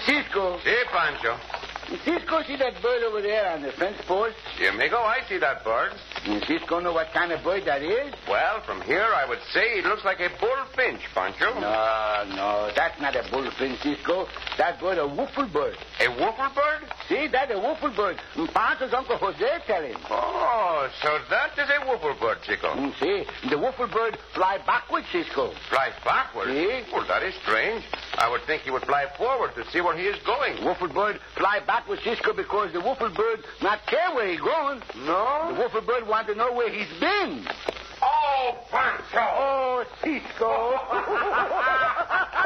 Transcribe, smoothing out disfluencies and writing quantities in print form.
Cisco. Si, Pancho. Cisco, see that bird over there on the fence post? Si, amigo, I see that bird. Cisco know what kind of bird that is? Well, from here, I would say it looks like a bullfinch, Pancho. No, that's not a bullfinch, Cisco. That bird a woofle bird. A woofle bird? See, that's a woofle bird. Pancho's Uncle Jose tell him. Oh, so that is a woofle bird, Chico. See, the woofle bird fly backwards, Cisco. Fly backwards? See? Well, that is strange. I would think he would fly forward to see where he is going. Woofle bird fly backwards, Cisco, because the woofle bird not care where he going. No? The woofle bird want to know where he's been. Oh, Pancho! Oh, Cisco.